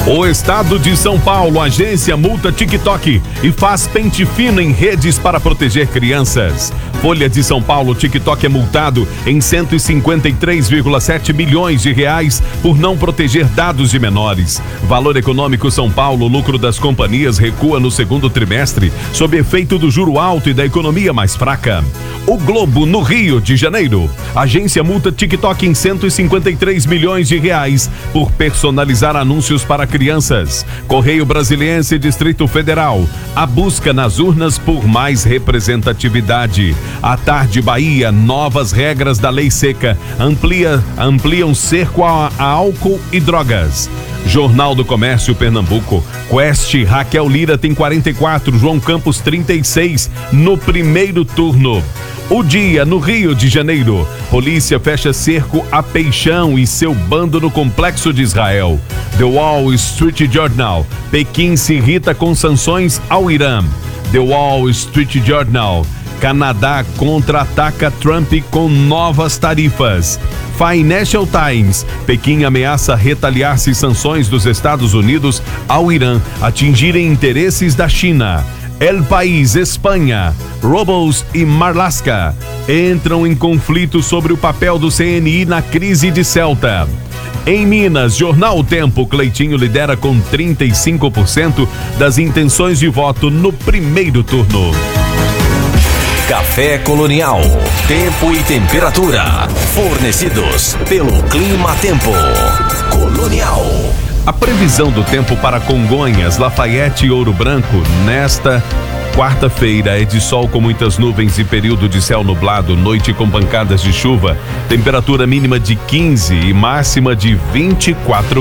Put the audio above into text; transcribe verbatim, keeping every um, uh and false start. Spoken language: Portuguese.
O Estado de São Paulo, agência multa TikTok e faz pente fino em redes para proteger crianças. Folha de São Paulo, TikTok é multado em cento e cinquenta e três vírgula sete milhões de reais por não proteger dados de menores. Valor econômico São Paulo, lucro das companhias recua no segundo trimestre sob efeito do juro alto e da economia mais fraca. O Globo, no Rio de Janeiro, agência multa TikTok em cento e cinquenta e três milhões de reais por personalizar anúncios para crianças. Correio Brasiliense, Distrito Federal, a busca nas urnas por mais representatividade. À tarde, Bahia, novas regras da lei seca, amplia, ampliam cerco a, a álcool e drogas. Jornal do Comércio, Pernambuco, Quest, Raquel Lira tem quarenta e quatro, João Campos trinta e seis no primeiro turno. O Dia, no Rio de Janeiro, polícia fecha cerco a Peixão e seu bando no Complexo de Israel. The Wall Street Journal, Pequim se irrita com sanções ao Irã. The Wall Street Journal, Canadá contra-ataca Trump com novas tarifas. Financial Times, Pequim ameaça retaliar se sanções dos Estados Unidos ao Irã atingirem interesses da China. El País, Espanha, Robles e Marlaska entram em conflito sobre o papel do C N I na crise de Celta. Em Minas, Jornal O Tempo, Cleitinho lidera com trinta e cinco por cento das intenções de voto no primeiro turno. Café Colonial, tempo e temperatura, fornecidos pelo Clima Tempo. Colonial. A previsão do tempo para Congonhas, Lafayette e Ouro Branco nesta quarta-feira é de sol com muitas nuvens e período de céu nublado, noite com pancadas de chuva, temperatura mínima de quinze e máxima de vinte e quatro